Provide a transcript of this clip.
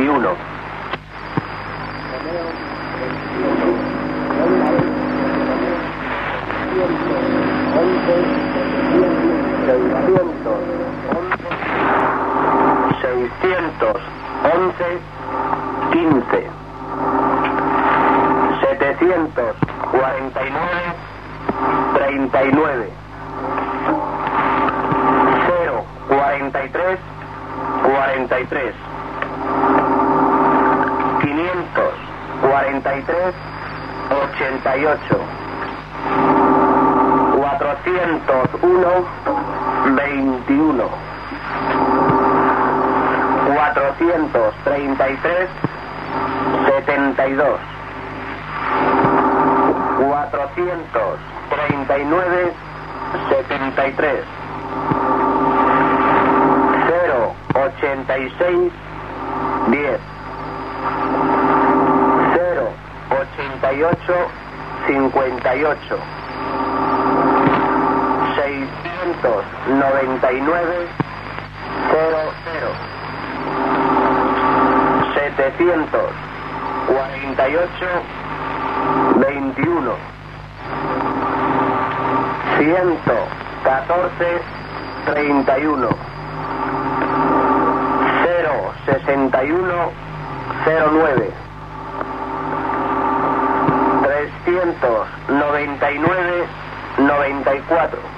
21. 611, 15. 749, 39. 043, 43. 543, 88. 401, 21. 433, 72. 439, 73. 086, 10. 088, 58. 699, 00. 748, 21. 114, 31. 061, 09. 399, 94.